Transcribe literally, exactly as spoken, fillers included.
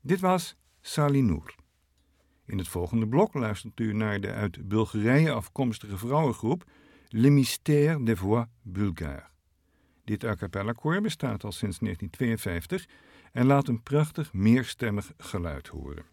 Dit was Salih-Noor. In het volgende blok luistert u naar de uit Bulgarije afkomstige vrouwengroep Le Mystère des Voix Bulgares. Dit a cappella koor bestaat al sinds negentien tweeënvijftig en laat een prachtig meerstemmig geluid horen.